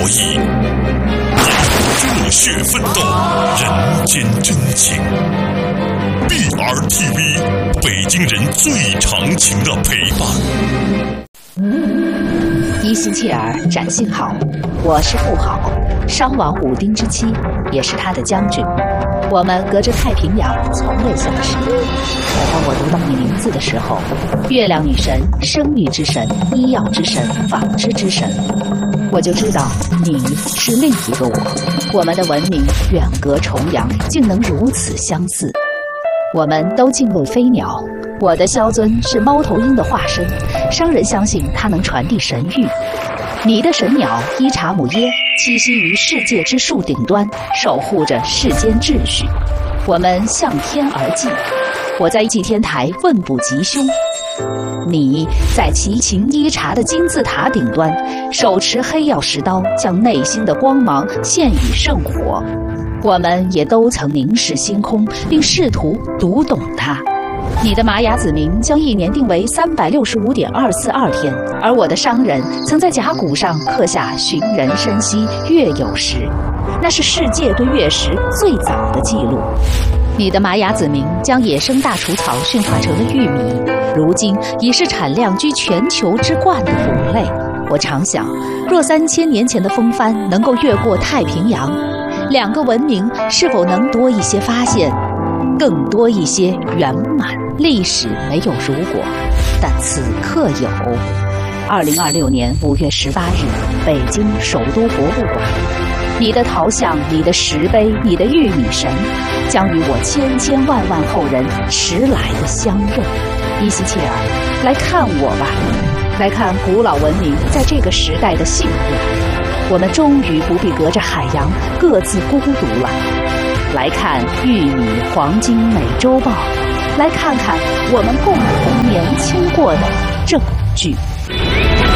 义，一场热血奋斗，人间真情。BRTV， 北京人最长情的陪伴。 伊西切尔展信号，我是富豪，商王武丁之妻，也是他的将军。我们隔着太平洋从未相识。当我读到你名字的时候，月亮女神、生育之神、医药之神、纺织之神，我就知道你是另一个我。我们的文明远隔重洋，竟能如此相似。我们都敬畏飞鸟，我的萧尊是猫头鹰的化身，商人相信它能传递神谕。你的神鸟伊查姆耶栖息于世界之树顶端，守护着世间秩序。我们向天而祭，我在祭天台问卜吉凶，你在齐秦伊察的金字塔顶端，手持黑曜石刀，将内心的光芒献与圣火。我们也都曾凝视星空，并试图读懂它。你的玛雅子民将一年定为365.242天，而我的商人曾在甲骨上刻下寻人深溪月有时，那是世界对月食最早的记录。你的玛雅子民将野生大除草驯化成了玉米，如今已是产量居全球之冠的乳类。我常想，若3000年前的风帆能够越过太平洋，两个文明是否能多一些发现，更多一些圆满？历史没有如果，但此刻有。2026年5月18日，北京首都博物馆，你的陶像、你的石碑、你的玉米神，将与我千千万万后人迟来的相认。伊西切尔，来看我吧，来看古老文明在这个时代的幸福。我们终于不必隔着海洋各自孤独了。来看玉米黄金美洲豹，来看看我们共同年轻过的证据。